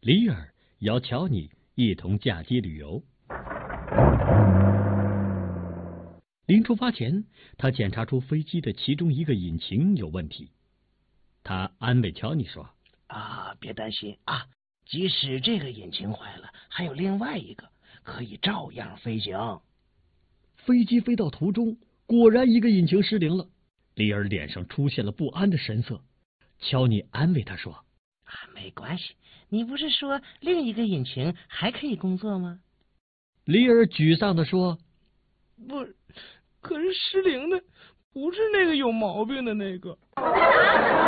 里尔邀乔尼一同驾机旅游。临出发前，他检查出飞机的其中一个引擎有问题。他安慰乔尼说：“ 别担心啊，即使这个引擎坏了，还有另外一个可以照样飞行。” 飞机飞到途中，果然一个引擎失灵了。里尔脸上出现了不安的神色。乔尼安慰他说：“ 没关系，你不是说另一个引擎还可以工作吗？” 里尔沮丧地说：“ 不，可是失灵的不是那个有毛病的那个。”